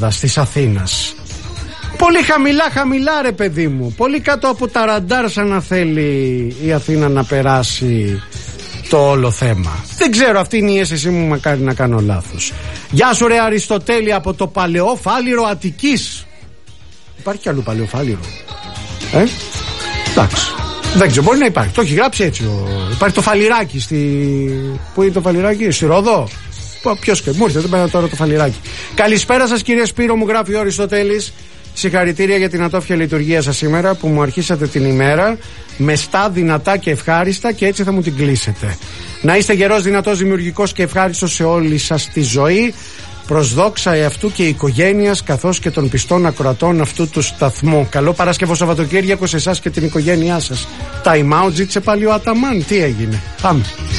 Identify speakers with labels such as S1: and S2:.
S1: της Αθήνας. Πολύ χαμηλά ρε παιδί μου. Πολύ κάτω από τα ραντάρ, σαν να θέλει η Αθήνα να περάσει το όλο θέμα. Δεν ξέρω, αυτή είναι η αίσθησή μου, μακάρι να κάνω λάθος. Γεια σου ρε Αριστοτέλη από το παλαιό φάληρο Αττικής. Υπάρχει κι αλλού παλαιό φάληρο? Εντάξει. Δεν ξέρω, μπορεί να υπάρχει. Το έχει γράψει έτσι. Υπάρχει το Φαλιράκι Πού είναι το Φαλιράκι? Στη Ρόδο. Ποιος και μου ήρθε τώρα το Φαλιράκι. Καλησπέρα σας κύριε Σπύρο, μου γράφει ο Αριστοτέλης. Συγχαρητήρια για την ατόφια λειτουργία σας σήμερα, που μου αρχίσατε την ημέρα μεστά, δυνατά και ευχάριστα, και έτσι θα μου την κλείσετε. Να είστε γερός, δυνατός, δημιουργικός και ευχάριστος σε όλη σας τη ζωή, προς δόξα εαυτού και οικογένειας, καθώς και των πιστών ακροατών αυτού του σταθμού. Καλό Παρασκευό Σαββατοκύριακο σε εσάς και την οικογένειά σας. Time out, ζήτησε πάλι ο Αταμάν. Τι έγινε? Πάμε.